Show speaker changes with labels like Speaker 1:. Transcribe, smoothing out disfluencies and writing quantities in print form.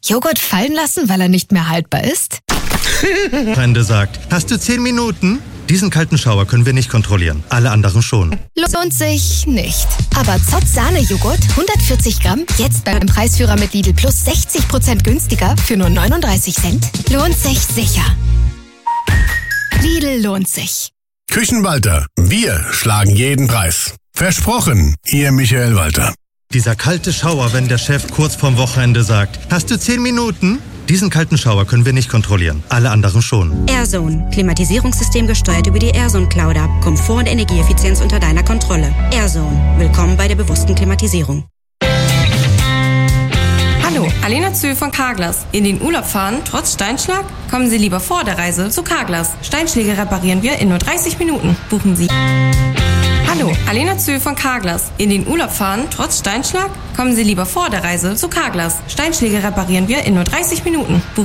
Speaker 1: Joghurt fallen lassen, weil er nicht mehr haltbar ist?
Speaker 2: Freunde sagt, hast du 10 Minuten? Diesen kalten Schauer können wir nicht kontrollieren, alle anderen schon.
Speaker 1: Lohnt sich nicht. Aber Zott Sahne-Joghurt, 140 Gramm, jetzt beim Preisführer mit Lidl Plus 60% günstiger für nur 39 Cent. Lohnt sich sicher. Lidl lohnt sich.
Speaker 3: Küchenwalter, wir schlagen jeden Preis. Versprochen, Ihr Michael Walter.
Speaker 2: Dieser kalte Schauer, wenn der Chef kurz vorm Wochenende sagt, hast du 10 Minuten? Diesen kalten Schauer können wir nicht kontrollieren, alle anderen schon.
Speaker 4: AirZone. Klimatisierungssystem gesteuert über die AirZone Cloud App. Komfort und Energieeffizienz unter deiner Kontrolle. AirZone. Willkommen bei der bewussten Klimatisierung.
Speaker 5: Hallo, Alena Zöhl von Carglass. In den Urlaub fahren, trotz Steinschlag? Kommen Sie lieber vor der Reise zu Carglass. Steinschläge reparieren wir in nur 30 Minuten. Buchen Sie. Hallo, Alena Zöhl von Carglass. In den Urlaub fahren, trotz Steinschlag? Kommen Sie lieber vor der Reise zu Carglass. Steinschläge reparieren wir in nur 30 Minuten.